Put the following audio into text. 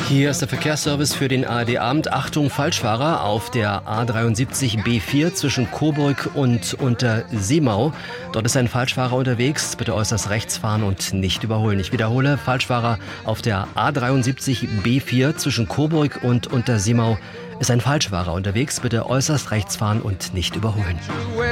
Hier ist der Verkehrsservice für den ARD-Abend. Achtung, Falschfahrer auf der A73 B4 zwischen Coburg und Unterseemau. Dort ist ein Falschfahrer unterwegs. Bitte äußerst rechts fahren und nicht überholen. Ich wiederhole, Falschfahrer auf der A73 B4 zwischen Coburg und Unterseemau ist ein Falschfahrer unterwegs. Bitte äußerst rechts fahren und nicht überholen.